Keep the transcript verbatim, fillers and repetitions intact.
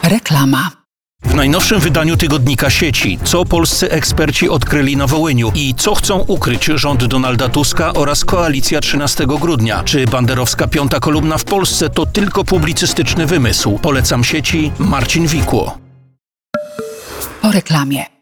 Reklama. W najnowszym wydaniu tygodnika Sieci, co polscy eksperci odkryli na Wołyniu i co chcą ukryć rząd Donalda Tuska oraz koalicja trzynastego grudnia. Czy banderowska piąta kolumna w Polsce to tylko publicystyczny wymysł? Polecam Sieci, Marcin Wikło. Po reklamie.